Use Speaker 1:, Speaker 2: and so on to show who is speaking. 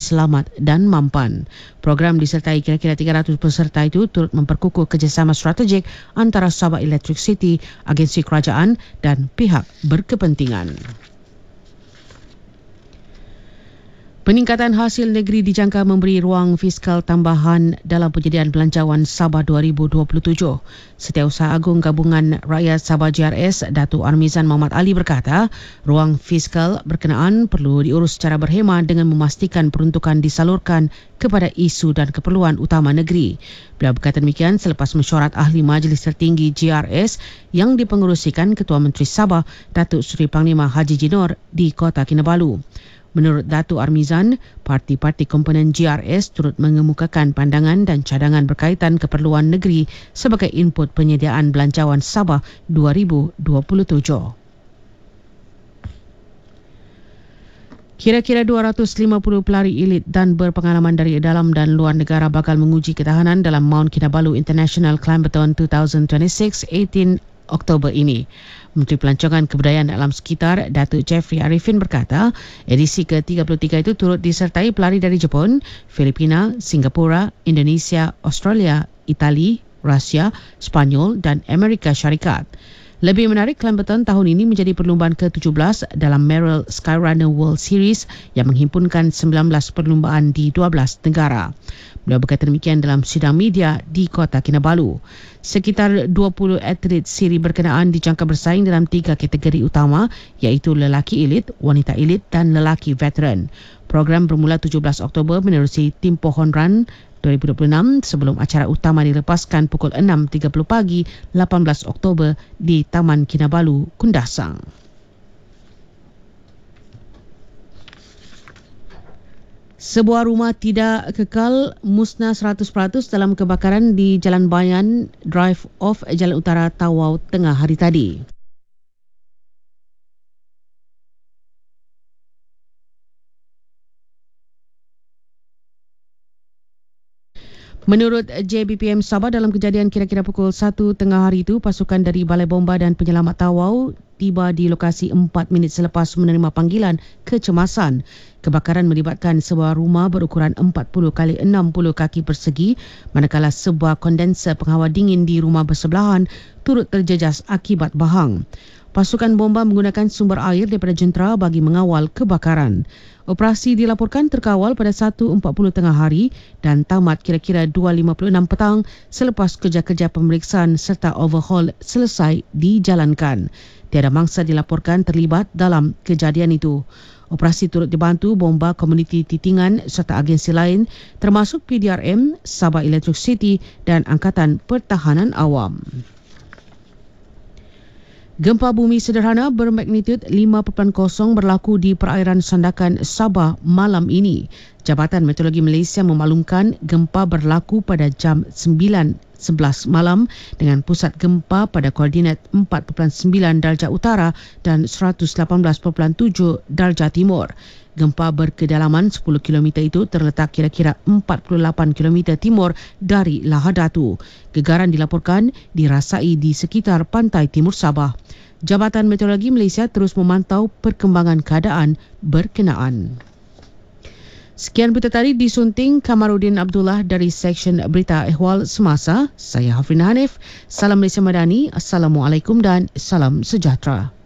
Speaker 1: selamat dan mampan. Program disertai kira-kira 300 peserta itu turut memperkukuh kerjasama strategik antara Sabah Electric City, agensi kerajaan dan pihak berkepentingan. Peningkatan hasil negeri dijangka memberi ruang fiskal tambahan dalam penyediaan belanjawan Sabah 2027. Setiausaha Agung Gabungan Rakyat Sabah GRS, Datuk Armizan Muhammad Ali berkata, ruang fiskal berkenaan perlu diurus secara berhemah dengan memastikan peruntukan disalurkan kepada isu dan keperluan utama negeri. Beliau berkata demikian selepas mesyuarat ahli Majlis Tertinggi GRS yang dipengerusikan Ketua Menteri Sabah, Datuk Seri Panglima Haji Jinor di Kota Kinabalu. Menurut Datuk Armizan, parti-parti komponen GRS turut mengemukakan pandangan dan cadangan berkaitan keperluan negeri sebagai input penyediaan belanjawan Sabah 2027. Kira-kira 250 pelari elit dan berpengalaman dari dalam dan luar negara bakal menguji ketahanan dalam Mount Kinabalu International Climbethon 2026 18 Oktober ini. Menteri Pelancongan Kebudayaan Alam Sekitar Datuk Jeffrey Arifin berkata, edisi ke-33 itu turut disertai pelari dari Jepun, Filipina, Singapura, Indonesia, Australia, Itali, Rusia, Spanyol dan Amerika Syarikat. Lebih menarik, Climbethon tahun ini menjadi perlumbaan ke-17 dalam Merrill Skyrunner World Series yang menghimpunkan 19 perlumbaan di 12 negara. Beliau berkata demikian dalam sidang media di Kota Kinabalu. Sekitar 20 atlet siri berkenaan dijangka bersaing dalam 3 kategori utama iaitu lelaki elit, wanita elit dan lelaki veteran. Program bermula 17 Oktober menerusi Tim Pohon Run 2026 sebelum acara utama dilepaskan pukul 6.30 pagi 18 Oktober di Taman Kinabalu, Kundasang. Sebuah rumah tidak kekal musnah 100% dalam kebakaran di Jalan Bayan Drive off Jalan Utara Tawau tengah hari tadi. Menurut JBPM Sabah, dalam kejadian kira-kira pukul 1 tengah hari itu, pasukan dari Balai Bomba dan Penyelamat Tawau tiba di lokasi 4 minit selepas menerima panggilan kecemasan. Kebakaran melibatkan sebuah rumah berukuran 40 kali 60 kaki persegi, manakala sebuah kondenser penghawa dingin di rumah bersebelahan turut terjejas akibat bahang. Pasukan bomba menggunakan sumber air daripada jentera bagi mengawal kebakaran. Operasi dilaporkan terkawal pada 1.40 tengah hari dan tamat kira-kira 2.56 petang selepas kerja-kerja pemeriksaan serta overhaul selesai dijalankan. Tiada mangsa dilaporkan terlibat dalam kejadian itu. Operasi turut dibantu bomba komuniti Titingan serta agensi lain termasuk PDRM, Sabah Electric City dan Angkatan Pertahanan Awam. Gempa bumi sederhana bermagnitud 5.0 berlaku di perairan Sandakan Sabah malam ini. Jabatan Meteorologi Malaysia memaklumkan gempa berlaku pada jam 9.11 malam dengan pusat gempa pada koordinat 4.9 darjah utara dan 118.7 darjah timur. Gempa berkedalaman 10 km itu terletak kira-kira 48 km timur dari Lahadatu. Gegaran dilaporkan dirasai di sekitar pantai timur Sabah. Jabatan Meteorologi Malaysia terus memantau perkembangan keadaan berkenaan. Sekian berita tadi disunting Kamarudin Abdullah dari Seksyen Berita Ehwal Semasa. Saya Hafrin Hanif. Salam Malaysia Madani. Assalamualaikum dan salam sejahtera.